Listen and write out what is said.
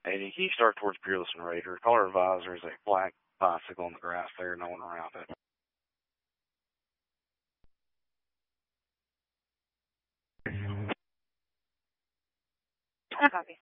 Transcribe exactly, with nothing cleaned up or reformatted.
And you start towards Peerless and Raider. Color Advisor is a black bicycle in the grass there, no one around it. I copy.